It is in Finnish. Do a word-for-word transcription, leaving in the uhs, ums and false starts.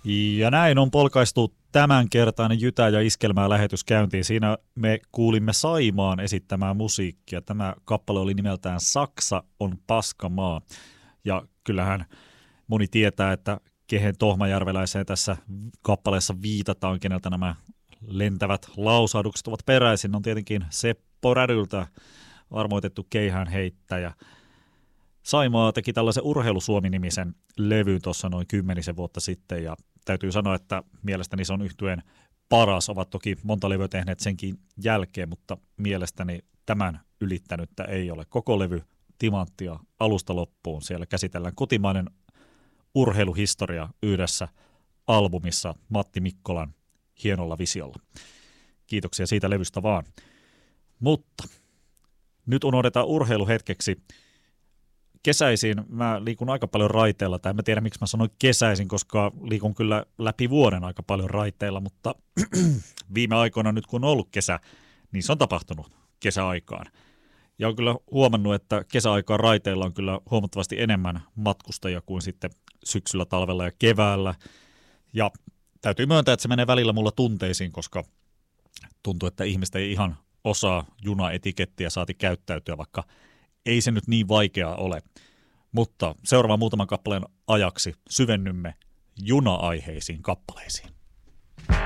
Ja näin on polkaistu tämänkertainen Jytä ja Iskelmää lähetys käyntiin. Siinä me kuulimme Saimaan esittämää musiikkia. Tämä kappale oli nimeltään Saksa on paskamaa. Ja kyllähän moni tietää, että kehen tohmajärveläiseen tässä kappaleessa viitataan, keneltä nämä lentävät lausahdukset ovat peräisin. On tietenkin Seppo Rädyltä armoitettu keihään heittäjä. Saimaa teki tällaisen Urheilusuomi-nimisen levyn tuossa noin kymmenisen vuotta sitten, ja täytyy sanoa, että mielestäni se on yhtyeen paras. Ovat toki monta levyä tehneet senkin jälkeen, mutta mielestäni tämän ylittänyttä ei ole. Koko levy timanttia alusta loppuun. Siellä käsitellään kotimainen urheiluhistoria yhdessä albumissa Matti Mikkolan hienolla visiolla. Kiitoksia siitä levystä vaan. Mutta nyt unohdetaan urheilu hetkeksi. Kesäisin mä liikun aika paljon raiteilla, tai en tiedä miksi mä sanoin kesäisin, koska liikun kyllä läpi vuoden aika paljon raiteilla, mutta viime aikoina nyt kun on ollut kesä, niin se on tapahtunut kesäaikaan. Ja olen kyllä huomannut, että kesäaikaan raiteilla on kyllä huomattavasti enemmän matkustajia kuin sitten syksyllä, talvella ja keväällä. Ja täytyy myöntää, että se menee välillä mulla tunteisiin, koska tuntuu, että ihmiset ei ihan osaa junaetikettiä saati käyttäytyä, vaikka ei se nyt niin vaikeaa ole. Mutta seuraavan muutaman kappaleen ajaksi syvennymme juna-aiheisiin kappaleisiin.